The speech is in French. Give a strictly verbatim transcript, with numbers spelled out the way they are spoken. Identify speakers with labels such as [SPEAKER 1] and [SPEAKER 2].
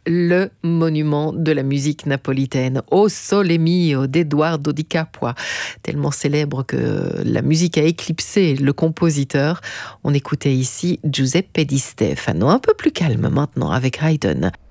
[SPEAKER 1] le monument de la musique napolitaine, O Sole Mio d'Edoardo Di Capua, tellement célèbre que la musique a éclipsé le compositeur. On écoutait ici Giuseppe Di Stefano, un peu plus calme maintenant avec Haydn.